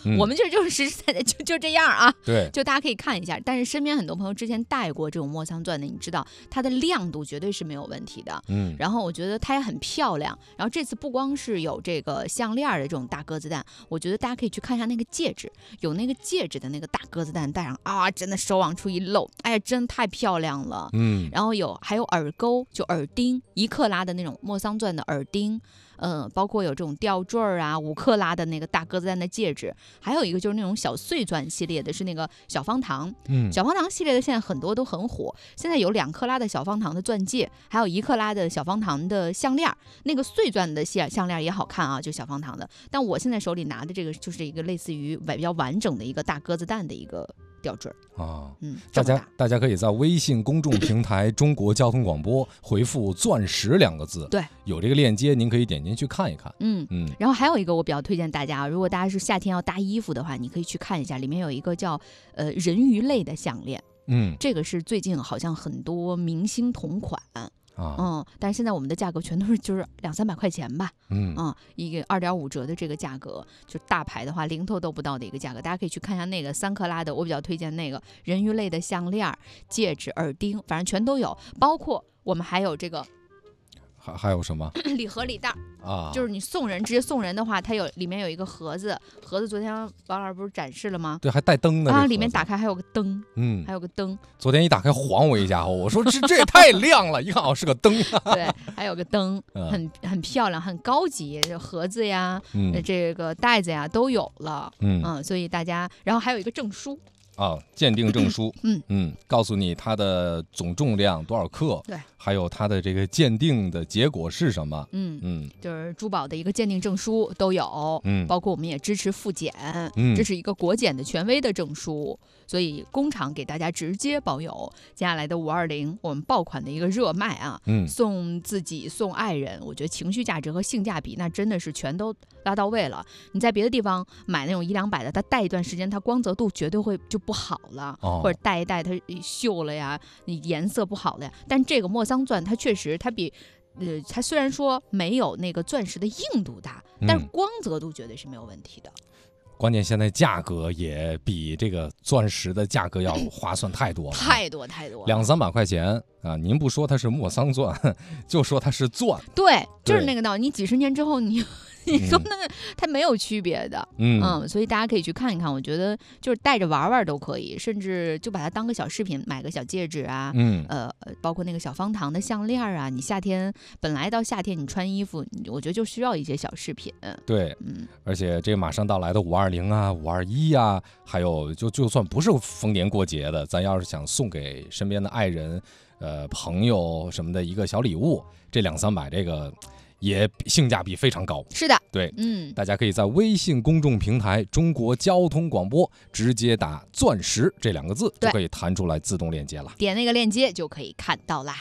我们就是实实在在就这样啊。 对， 就大家可以看一下。但是身边很多朋友之前戴过这种莫桑钻的，你知道它的亮度绝对是没有问题的。然后我觉得它也很漂亮。然后这次不光是有这个项链的这种大鸽子蛋，我觉得大家可以去看一下那个戒指，有那个戒指的那个大鸽子蛋戴上啊，真的手往出一露，哎呀，真太漂亮了。然后还有耳钩，就耳钉，1克拉的那种莫桑钻的耳钉。包括有这种吊坠啊，5克拉的那个大鸽子蛋的戒指，还有一个就是那种小碎钻系列的，是那个小方糖。小方糖系列的现在很多都很火，现在有2克拉的小方糖的钻戒，还有1克拉的小方糖的项链，那个碎钻的项链也好看啊，就小方糖的。但我现在手里拿的这个就是一个类似于比较完整的一个大鸽子蛋的一个吊坠啊。 大家可以在微信公众平台中国交通广播回复钻石2个字， 对， 有这个链接您可以点进去看一看。 然后还有一个我比较推荐大家，如果大家是夏天要搭衣服的话，你可以去看一下，里面有一个叫人鱼类的项链。这个是最近好像很多明星同款但是现在我们的价格全都是就是200-300块钱吧。一个2.5折的这个价格，就大牌的话零头都不到的一个价格，大家可以去看一下那个3克拉的，我比较推荐那个人鱼类的项链、戒指、耳钉，反正全都有，包括我们还有这个。 还有什么礼盒礼袋啊？就是你直接送人的话，它里面有一个盒子，昨天王老师不是展示了吗？ 对，还带灯的啊，里面打开还有个灯，还有个灯。 昨天一打开晃我一家伙，我说这也太亮了，一看是个灯。 对，还有个灯，很漂亮，很高级，盒子呀，这个袋子呀都有了。所以大家，然后还有一个证书。 鉴定证书，告诉你它的总重量多少克， 对， 还有它的这个鉴定的结果是什么， 就是珠宝的一个鉴定证书都有，包括我们也支持复检，这是一个国检的权威的证书，所以工厂给大家直接保有。接下来的520，我们爆款的一个热卖啊，送自己送爱人，我觉得情绪价值和性价比那真的是全都拉到位了。你在别的地方买那种100-200的，它戴一段时间，它光泽度绝对会就不好了，或者戴一戴它锈了呀，你颜色不好了呀。但这个莫桑钻它确实它比它虽然说没有那个钻石的硬度大，但是光泽度绝对是没有问题的。 关键现在价格也比这个钻石的价格要划算太多了， 太多 200-300块钱啊！您不说它是莫桑钻，就说它是钻， 对，就是那个道理。你几十年之后你说那个它没有区别的，所以大家可以去看一看。我觉得就是带着玩玩都可以，甚至就把它当个小饰品，买个小戒指啊，包括那个小方糖的项链啊。你夏天本来到夏天你穿衣服，我觉得就需要一些小饰品。 对，而且这个马上到来的520啊、521啊，还有就算不是逢年过节的，咱要是想送给身边的爱人、朋友什么的一个小礼物，这200-300这个。也性价比非常高， 是的， 对，大家可以在微信公众平台中国交通广播直接打钻石这2个字，就可以弹出来自动链接了， 点那个链接就可以看到啦。